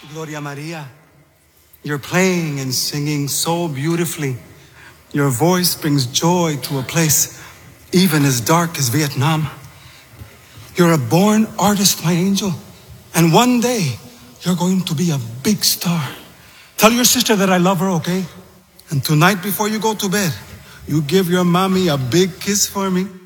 Gloria Maria. You're playing and singing so beautifully. Your voice brings joy to a place even as dark as Vietnam. You're a born artist, my angel. And one day, you're going to be a big star. Tell your sister that I love her, okay? And tonight before you go to bed, you give your mommy a big kiss for me.